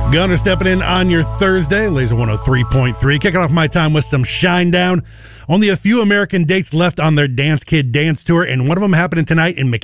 Gunner stepping in on your Thursday, Laser 103.3. Kicking off my time with some Shinedown. Only a few American dates left on their Dance Kid Dance Tour, and one of them happening tonight in McAllen.